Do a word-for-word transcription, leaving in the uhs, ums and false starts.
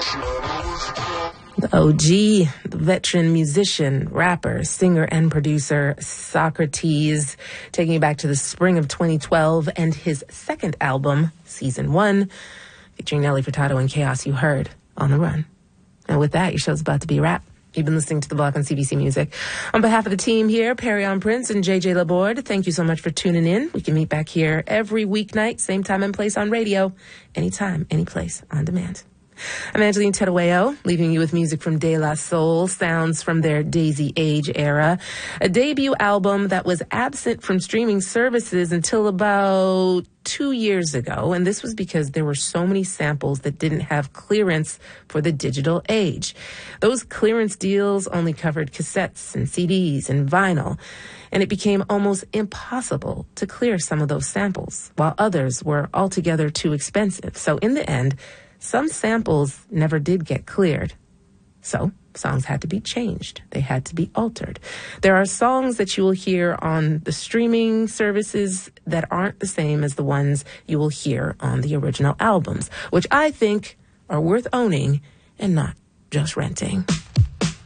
The O G, the veteran musician, rapper, singer, and producer, Saukrates, taking you back to the spring of twenty twelve and his second album, Season one, featuring Nelly Furtado and Chaos, you heard, On the Run. And with that, your show's about to be a wrap. You've been listening to The Block on C B C Music. On behalf of the team here, Perry on Prince and J J Laborde, thank you so much for tuning in. We can meet back here every weeknight, same time and place on radio, anytime, any place, on demand. I'm Angeline Terueo, leaving you with music from De La Soul, sounds from their Daisy Age era, a debut album that was absent from streaming services until about two years ago, and this was because there were so many samples that didn't have clearance for the digital age. Those clearance deals only covered cassettes and C Ds and vinyl, and it became almost impossible to clear some of those samples, while others were altogether too expensive. So in the end, some samples never did get cleared. So songs had to be changed. They had to be altered. There are songs that you will hear on the streaming services that aren't the same as the ones you will hear on the original albums, which I think are worth owning and not just renting.